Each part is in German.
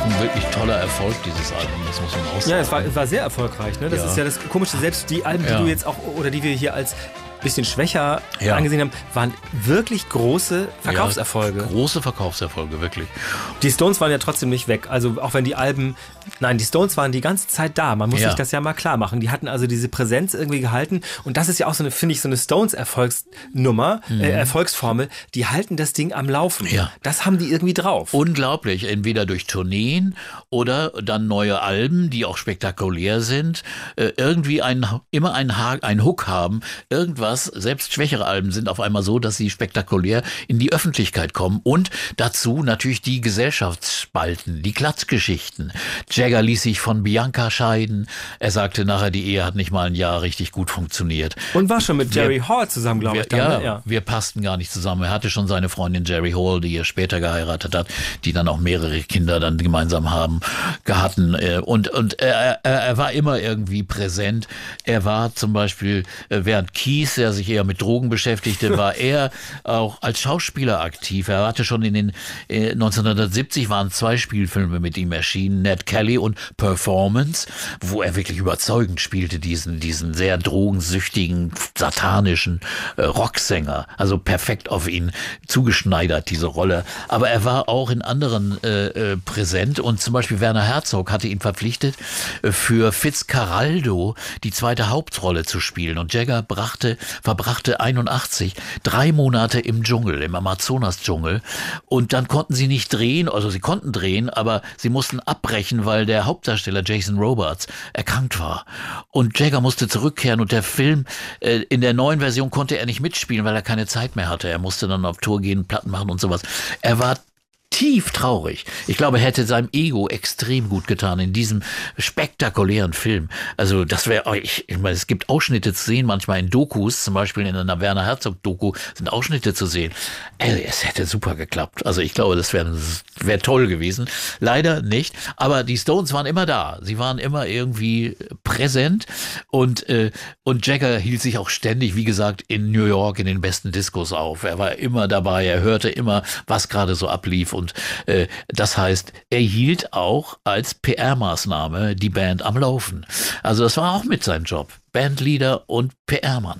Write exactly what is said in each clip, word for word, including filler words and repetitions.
ein wirklich toller Erfolg, dieses Album, das muss man auch sagen. Ja, es war, es war sehr erfolgreich, ne? Das ja. ist ja das Komische, selbst die Alben, die ja. du jetzt auch, oder die wir hier als bisschen schwächer ja. angesehen haben, waren wirklich große Verkaufserfolge. Ja, große Verkaufserfolge, wirklich. Die Stones waren ja trotzdem nicht weg. Also auch wenn die Alben, nein, die Stones waren die ganze Zeit da. Man muss ja. sich das ja mal klar machen. Die hatten also diese Präsenz irgendwie gehalten. Und das ist ja auch so eine, finde ich, so eine Stones-Erfolgsnummer, mhm. äh, Erfolgsformel. Die halten das Ding am Laufen. Ja. Das haben die irgendwie drauf. Unglaublich. Entweder durch Tourneen oder dann neue Alben, die auch spektakulär sind. Äh, irgendwie ein, immer einen, ha- einen Hook haben. Irgendwas. Selbst schwächere Alben sind auf einmal so, dass sie spektakulär in die Öffentlichkeit kommen. Und dazu natürlich die Gesellschaftsspalten, die Klatschgeschichten. Jagger ließ sich von Bianca scheiden. Er sagte nachher, die Ehe hat nicht mal ein Jahr richtig gut funktioniert. Und war schon mit Jerry wir, Hall zusammen, glaube ich. Dann, ja, ne? ja, wir passten gar nicht zusammen. Er hatte schon seine Freundin Jerry Hall, die er später geheiratet hat, die dann auch mehrere Kinder dann gemeinsam haben, hatten. Und, und er, er war immer irgendwie präsent. Er war zum Beispiel, während Keith, der sich eher mit Drogen beschäftigte, war er auch als Schauspieler aktiv. Er hatte schon in den äh, neunzehnhundertsiebzig waren zwei Spielfilme mit ihm erschienen, Ned Kelly und Performance, wo er wirklich überzeugend spielte, diesen diesen sehr drogensüchtigen, satanischen äh, Rocksänger. Also perfekt auf ihn zugeschneidert, diese Rolle. Aber er war auch in anderen äh, äh, präsent und zum Beispiel Werner Herzog hatte ihn verpflichtet, äh, für Fitzcarraldo die zweite Hauptrolle zu spielen. Und Jagger brachte verbrachte einundachtzig drei Monate im Dschungel, im Amazonas-Dschungel. Und dann konnten sie nicht drehen, also sie konnten drehen, aber sie mussten abbrechen, weil der Hauptdarsteller Jason Robards erkrankt war. Und Jagger musste zurückkehren und der Film, äh, in der neuen Version konnte er nicht mitspielen, weil er keine Zeit mehr hatte. Er musste dann auf Tour gehen, Platten machen und sowas. Er war tief traurig. Ich glaube, er hätte seinem Ego extrem gut getan in diesem spektakulären Film. Also das wäre, ich, ich meine, es gibt Ausschnitte zu sehen, manchmal in Dokus, zum Beispiel in einer Werner Herzog-Doku sind Ausschnitte zu sehen. Ey, es hätte super geklappt. Also ich glaube, das wäre wär toll gewesen. Leider nicht. Aber die Stones waren immer da. Sie waren immer irgendwie präsent und äh, und Jagger hielt sich auch ständig, wie gesagt, in New York in den besten Diskos auf. Er war immer dabei. Er hörte immer, was gerade so ablief. Und äh, das heißt, er hielt auch als P R-Maßnahme die Band am Laufen. Also das war auch mit seinem Job. Bandleader und P R-Mann.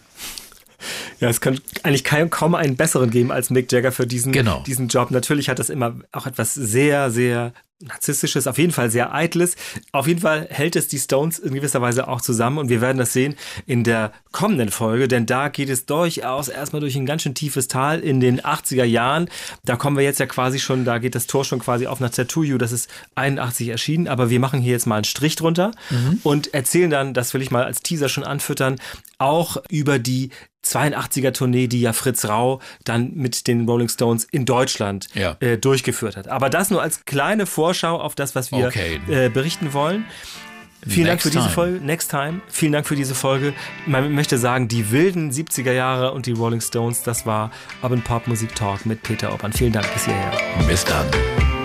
Ja, es kann eigentlich kein, kaum einen besseren geben als Mick Jagger für diesen, genau. diesen Job. Natürlich hat das immer auch etwas sehr, sehr Narzisstisches, auf jeden Fall sehr Eitles. Auf jeden Fall hält es die Stones in gewisser Weise auch zusammen und wir werden das sehen in der kommenden Folge, denn da geht es durchaus erstmal durch ein ganz schön tiefes Tal in den achtziger Jahren. Da kommen wir jetzt ja quasi schon, da geht das Tor schon quasi auf nach Tattoo You, das ist einundachtzig erschienen, aber wir machen hier jetzt mal einen Strich drunter mhm. und erzählen dann, das will ich mal als Teaser schon anfüttern, auch über die zweiundachtziger Tournee, die ja Fritz Rau dann mit den Rolling Stones in Deutschland ja. äh, durchgeführt hat. Aber das nur als kleine Vorschau auf das, was wir okay. äh, berichten wollen. Vielen Next Dank für diese time. Folge. Next time. Vielen Dank für diese Folge. Man möchte sagen, die wilden siebziger Jahre und die Rolling Stones, das war Urban Pop Musik Talk mit Peter Obern. Vielen Dank bis hierher. Bis dann.